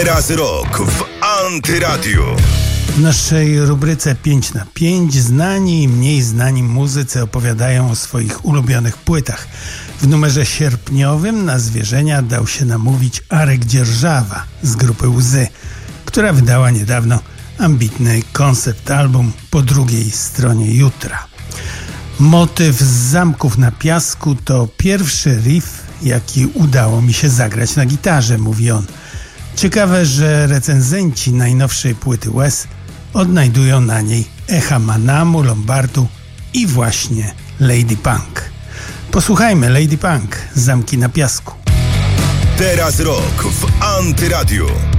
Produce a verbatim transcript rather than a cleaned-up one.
Teraz rok w Antyradiu. W naszej rubryce pięć na pięć znani i mniej znani muzycy opowiadają o swoich ulubionych płytach. W numerze sierpniowym na zwierzenia dał się namówić Arek Dzierżawa z grupy Łzy, która wydała niedawno ambitny koncept album Po drugiej stronie jutra. Motyw z Zamków na Piasku to pierwszy riff, jaki udało mi się zagrać na gitarze, mówi on. Ciekawe, że recenzenci najnowszej płyty Łez odnajdują na niej echa Manamu, Lombardu i właśnie Lady Punk. Posłuchajmy Lady Punk, Zamki na Piasku. Teraz rok w Antyradiu.